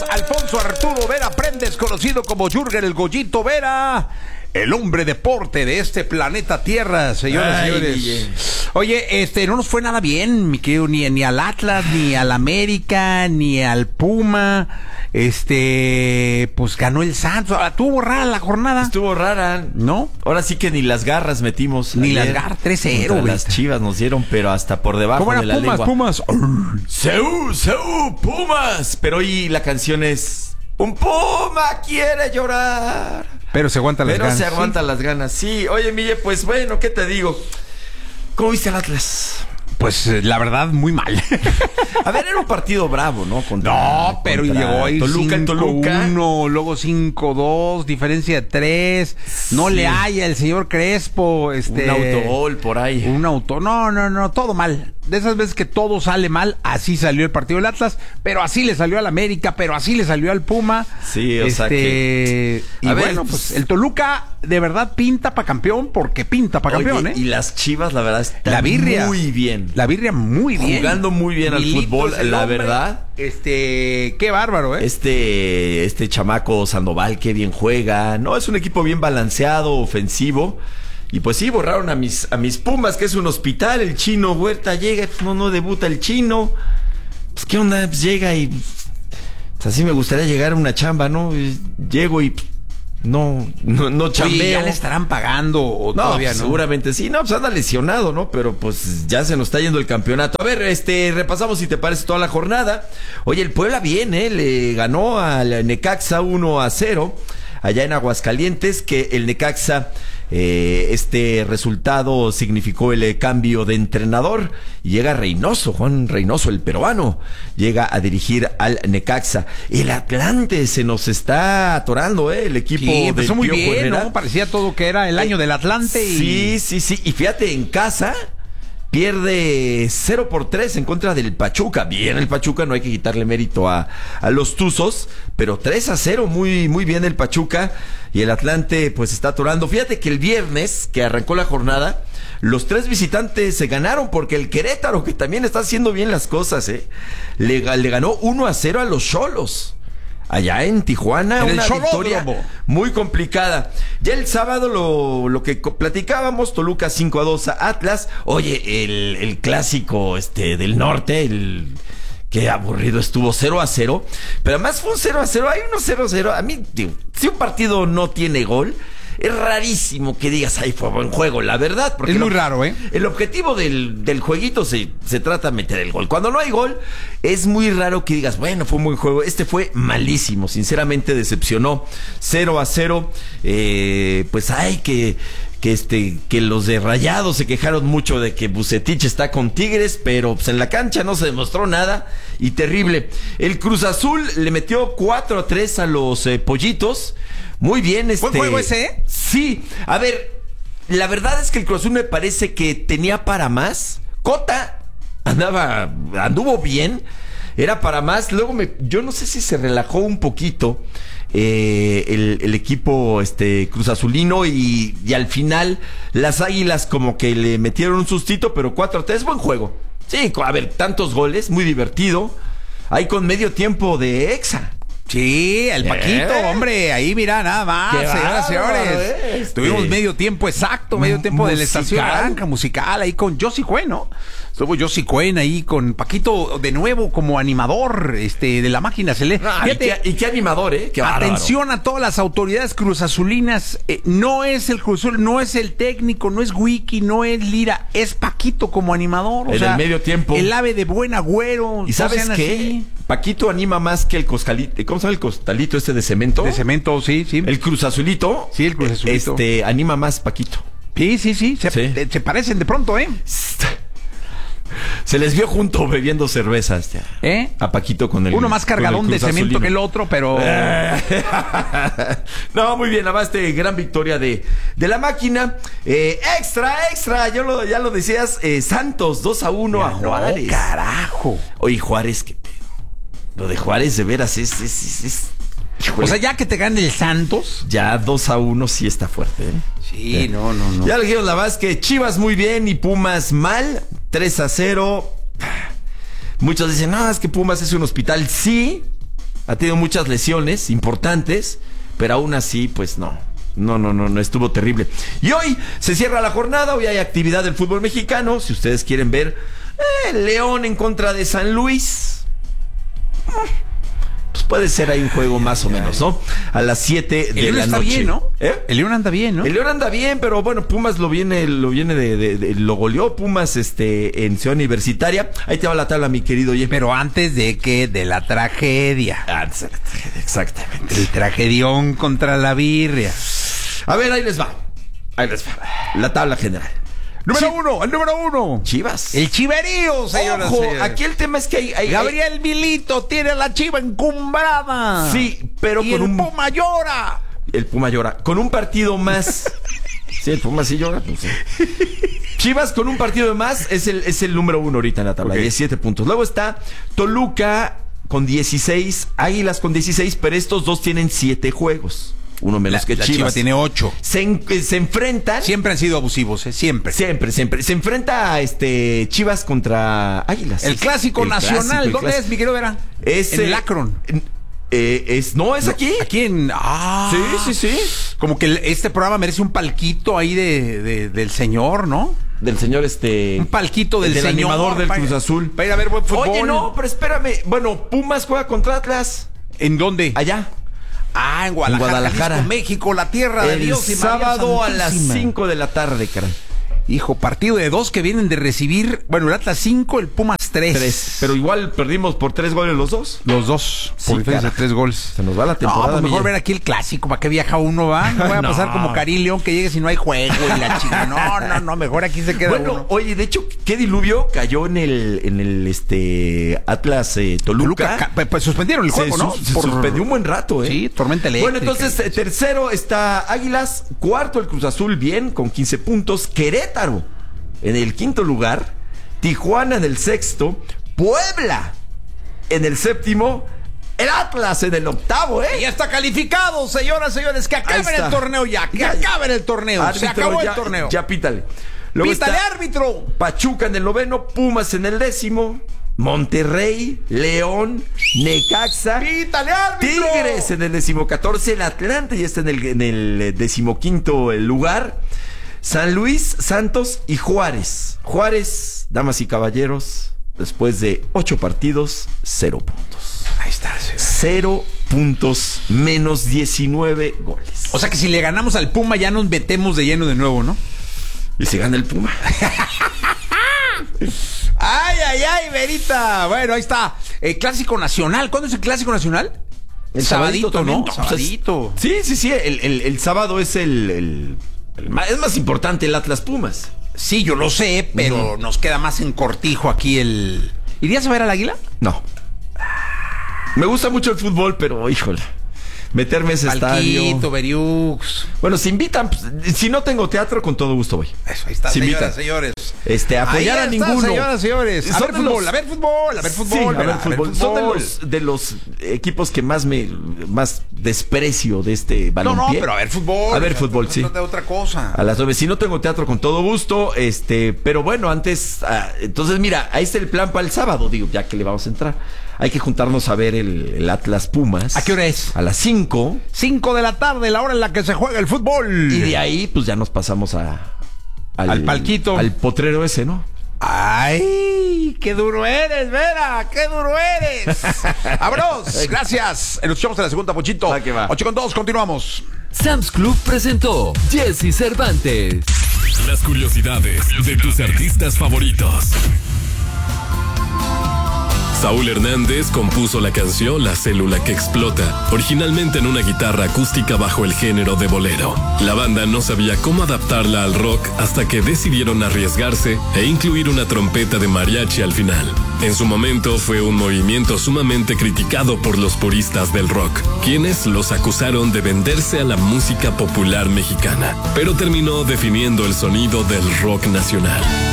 Alfonso Arturo Vera Prendes, conocido como Jürgen el Goyito Vera, el hombre deporte de este planeta Tierra, señoras y señores. Oye, no nos fue nada bien, mi querido, ni al Atlas, ni al América, ni al Puma. Pues ganó el Santos. Estuvo rara la jornada. Estuvo rara, ¿no? Ahora sí que ni las garras metimos. Ni las garras, 3-0, güey. Las Chivas nos dieron, pero hasta por debajo ¿Cómo era? de la lengua. Pumas. ¡Seú, Pumas! Pero hoy la canción es Un Puma quiere llorar. Pero se aguanta las ganas. Pero se aguanta las ganas, sí. Oye, Mille, pues bueno, ¿qué te digo? ¿Cómo viste al Atlas? Pues la verdad, muy mal. A ver, era un partido bravo, ¿no? Pero llegó ahí Toluca, 5-1, luego 5-2, diferencia de 3. No Sí. le haya el señor Crespo. Un autogol por ahí. No, todo mal. De esas veces que todo sale mal, así salió el partido del Atlas, pero así le salió al América, pero así le salió al Puma. Sí, o sea que... Y a bueno, ver, pues el Toluca de verdad pinta para campeón, porque pinta para campeón, Oye, y las Chivas, la verdad, están La birria. muy bien. La birria muy bien. Jugando muy bien al Milito fútbol, es el la hombre. verdad. Qué bárbaro, ¿eh? Este chamaco Sandoval, qué bien juega. No, es un equipo bien balanceado, ofensivo. Y pues sí, borraron a mis Pumas, que es un hospital. El Chino Huerta llega, pues no debuta el Chino. Pues qué onda, pues llega y... Pues así me gustaría llegar a una chamba, ¿no? Llego y... No chambeo. Oye, ¿ya le estarán pagando o No, todavía pues, no? seguramente sí. No, pues anda lesionado, ¿no? Pero pues ya se nos está yendo el campeonato. A ver, repasamos si te parece toda la jornada. Oye, el Puebla bien, le ganó al Necaxa 1-0 allá en Aguascalientes, que el Necaxa... este resultado significó el cambio de entrenador y llega Reynoso, Juan Reynoso, el peruano, llega a dirigir al Necaxa. El Atlante se nos está atorando, el equipo Sí, del empezó muy Piojo bien, Herrera. ¿no? Parecía todo que era el año del Atlante. Sí. Y fíjate, en casa pierde 0-3 en contra del Pachuca. Bien el Pachuca, no hay que quitarle mérito a los Tuzos, pero 3-0, muy, muy bien el Pachuca. Y el Atlante pues está atorando. Fíjate que el viernes, que arrancó la jornada, los 3 visitantes se ganaron, porque el Querétaro, que también está haciendo bien las cosas, le ganó 1-0 a los Xolos. Allá en Tijuana, En una el victoria Xolódromo. muy complicada. Ya el sábado lo que platicábamos, Toluca 5-2 a Atlas. Oye, el clásico del norte, qué aburrido estuvo, 0-0. Pero además fue un 0-0, hay unos 0-0. A mí, digo, si un partido no tiene gol, es rarísimo que digas, ahí fue buen juego, la verdad. Porque Es muy raro, ¿eh? El objetivo del jueguito se trata de meter el gol. Cuando no hay gol, es muy raro que digas, bueno, fue un buen juego. Este fue malísimo, sinceramente decepcionó. 0-0. Pues hay que los de Rayados se quejaron mucho de que Vucetich está con Tigres, pero pues en la cancha no se demostró nada, y terrible. El Cruz Azul le metió 4-3 a los Pollitos. Muy bien, ¿Buen juego ese, eh? Sí, a ver, la verdad es que el Cruz Azul me parece que tenía para más. Cota anduvo bien, era para más. Luego yo no sé si se relajó un poquito el equipo Cruz Azulino, y al final las Águilas como que le metieron un sustito, pero 4-3, buen juego. Sí, a ver, tantos goles, muy divertido. Ahí con medio tiempo de Exa. Sí, el Paquito, hombre, ahí mira, nada más, Qué señoras y bárbaro, señores. Tuvimos medio tiempo exacto, medio tiempo de la estación naranja musical, ahí con Josie Cuen, ¿no? Estuvo Josie Cuen ahí con Paquito de nuevo como animador de la máquina celeste. Y qué animador, qué atención a todas las autoridades cruzazulinas, no es el Cruz Azul, no es el técnico, no es Wiki, no es Lira, es Paquito como animador. En el medio tiempo. El ave de buen agüero. ¿Y sabes qué? Así. Paquito anima más que el costalito. ¿Cómo se llama el costalito de cemento? De cemento, sí. El Cruz Azulito. Sí, el Cruz Azulito. Anima más Paquito. Sí. Se parecen de pronto, ¿eh? Se les vio junto bebiendo cervezas. A Paquito con el... Uno más cargadón de cemento que el otro, pero... No, muy bien, además gran victoria de la máquina. Extra, ya lo decías, Santos 2-1 a Juárez. No, carajo. Oye, Juárez, lo de Juárez de veras es... O sea, ya que te gane el Santos. Ya 2-1 sí está fuerte, Sí, no. Ya le dijeron la verdad es que Chivas muy bien y Pumas mal, 3-0. Muchos dicen, no, es que Pumas es un hospital. Sí, Ha tenido muchas lesiones importantes, pero aún así, pues no estuvo terrible. Y hoy se cierra la jornada, hoy hay actividad del fútbol mexicano. Si ustedes quieren ver León en contra de San Luis, pues puede ser ahí un juego más o menos, ¿no? A las 7 de la noche. El León está bien, ¿no? El León anda bien, ¿no? El León anda bien, pero bueno, Pumas lo goleó Pumas en Ciudad Universitaria. Ahí te va la tabla, mi querido Oye. Pero antes de la tragedia. Antes de la tragedia, exactamente. El tragedión contra la birria. A ver, ahí les va. La tabla general. El número uno. Chivas. El chiverío, señoras. Ojo, aquí el tema es que hay Gabriel Milito tiene a la Chiva encumbrada. Sí, pero y el Puma llora. El Puma llora. Con un partido más. Sí, el Puma sí llora. Pues, sí. Chivas con un partido de más es el número 1 ahorita en la tabla. Okay. 17 puntos. Luego está Toluca con 16, Águilas con 16, pero estos dos tienen 7 juegos. Uno menos que Chivas. La Chiva tiene 8. Se enfrentan. Siempre han sido abusivos, Siempre. Se enfrenta Chivas contra Águilas. El clásico nacional. ¿Dónde es, mi querido Vera? Es en el Akron. Es aquí. Aquí en. Sí. Como que este programa merece un palquito ahí del señor, ¿no? Del señor un palquito del señor, animador del Cruz Azul. Para ir a ver buen fútbol. Oye, no, pero espérame. Bueno, Pumas juega contra Atlas. ¿En dónde? Allá. En Guadalajara. Jalisco, México, la tierra de Dios y María sábado a las 5 de la tarde, caray. Hijo, partido de 2 que vienen de recibir. Bueno, el Atlas 5, el Pumas 3. Pero igual perdimos por 3 goles los dos. Los dos, por diferencia de 3 goles. Se nos va la temporada. Pues mejor ver aquí el clásico. ¿Para qué viaja uno, va? No voy a pasar como Karim León que llegue si no hay juego y la chica. No, mejor aquí se queda uno. Oye, de hecho, ¿qué diluvio cayó en el Atlas Toluca? Pues suspendieron el juego, ¿no? Se suspendió un buen rato, Sí, tormenta eléctrica. Bueno, entonces, tercero está Águilas, cuarto el Cruz Azul, bien, con 15 puntos. Querétaro en el quinto lugar, Tijuana en el sexto, Puebla en el séptimo, el Atlas en el octavo, Ya está calificado, señoras, señores, que acaben el torneo ya, acaben el torneo, árbitro, se acabó el torneo. Ya pítale. Luego pítale, árbitro. Pachuca en el noveno, Pumas en el décimo, Monterrey, León, Necaxa, pítale, árbitro. Tigres en el 14, el Atlante ya está en el 15º lugar. San Luis, Santos y Juárez. Juárez, damas y caballeros, después de 8 partidos, 0 puntos. Ahí está. 0 puntos, menos 19 goles. O sea que si le ganamos al Puma ya nos metemos de lleno de nuevo, ¿no? Y se gana el Puma. Ay, Verita. Bueno, ahí está. Clásico nacional. ¿Cuándo es el Clásico Nacional? El sabadito, ¿no? Sabadito. Sí. El sábado es es más importante el Atlas Pumas. Sí, yo lo sé, pero nos queda más en cortijo aquí el... ¿Irías a ver al Águila? No. Me gusta mucho el fútbol, pero híjole, meterme a ese estadio. Beriux. Bueno, si invitan, si no tengo teatro, con todo gusto voy. Eso, ahí está, señoras, señores. Apoyar a ninguno. Señoras, señores. A ver fútbol. Son de los equipos que más desprecio de este balompié. No, pero a ver fútbol. A ver fútbol, sí. De otra cosa. A las 9. Si no tengo teatro, con todo gusto. Pero bueno, antes. Entonces, mira, ahí está el plan para el sábado. Digo, ya que le vamos a entrar. Hay que juntarnos a ver el Atlas Pumas. ¿A qué hora es? A las 5. 5 de la tarde, la hora en la que se juega el fútbol. Y de ahí, pues ya nos pasamos al palquito. Al potrero ese, ¿no? ¡Ay! ¡Qué duro eres, Vera! ¡Qué duro eres! ¡Vámonos! Gracias. Nos echamos en la segunda, Pochito. 8:2, continuamos. Sam's Club presentó Jesse Cervantes. Las curiosidades de tus artistas favoritos. Saúl Hernández compuso la canción La Célula que Explota, originalmente en una guitarra acústica bajo el género de bolero. La banda no sabía cómo adaptarla al rock hasta que decidieron arriesgarse e incluir una trompeta de mariachi al final. En su momento fue un movimiento sumamente criticado por los puristas del rock, quienes los acusaron de venderse a la música popular mexicana, pero terminó definiendo el sonido del rock nacional.